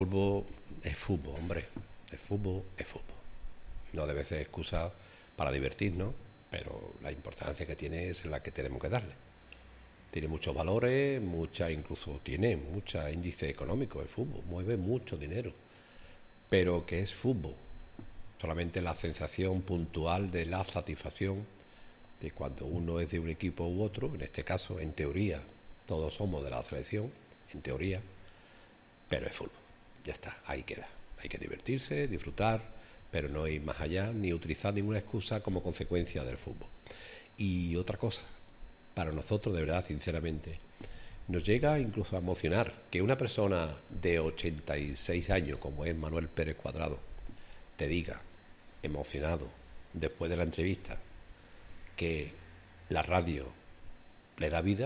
Fútbol es fútbol, hombre. El fútbol es fútbol. No debe ser excusa para divertirnos, pero la importancia que tiene es la que tenemos que darle. Tiene muchos valores, incluso tiene mucho índice económico el fútbol, mueve mucho dinero. Pero que es fútbol. Solamente la sensación puntual de la satisfacción de cuando uno es de un equipo u otro, en este caso, en teoría, todos somos de la selección, en teoría, pero es fútbol. Ya está, ahí queda. Hay que divertirse, disfrutar, pero no ir más allá ni utilizar ninguna excusa como consecuencia del fútbol. Y otra cosa, para nosotros, de verdad, sinceramente, nos llega incluso a emocionar que una persona de 86 años, como es Manuel Pérez Cuadrado, te diga, emocionado, después de la entrevista, que la radio le da vida.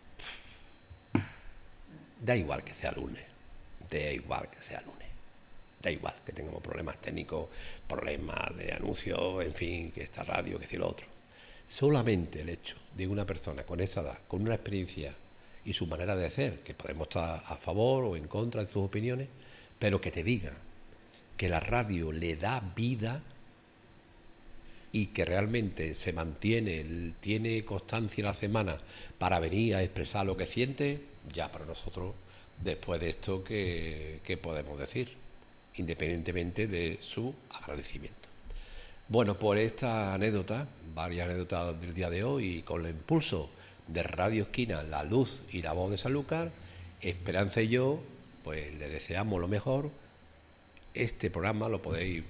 Da igual que sea lunes, da igual que sea lunes, da igual que tengamos problemas técnicos, problemas de anuncios, en fin, que esta radio, que si lo otro. Solamente el hecho de una persona con esa edad, con una experiencia y su manera de hacer, que podemos estar a favor o en contra de sus opiniones, pero que te diga que la radio le da vida y que realmente se mantiene, tiene constancia en la semana para venir a expresar lo que siente, ya para nosotros, después de esto, ¿qué podemos decir? Independientemente de su agradecimiento. Bueno, por esta anécdota, varias anécdotas del día de hoy, y con el impulso de Radio Esquina, la luz y la voz de Sanlúcar, Esperanza y yo, pues le deseamos lo mejor. Este programa lo podéis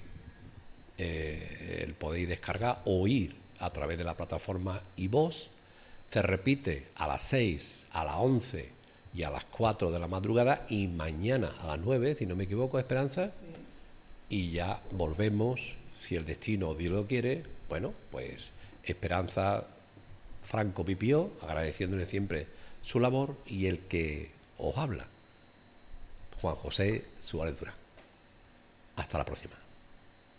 descargar o oír a través de la plataforma iVoox. Se repite a las 6, a las 11 y a las 4 de la madrugada, y mañana a las 9, si no me equivoco, Esperanza. Sí. Y ya volvemos, si el destino Dios lo quiere. Bueno, pues Esperanza Franco Pipió, agradeciéndole siempre su labor, y el que os habla, Juan José Suárez Durán. Hasta la próxima.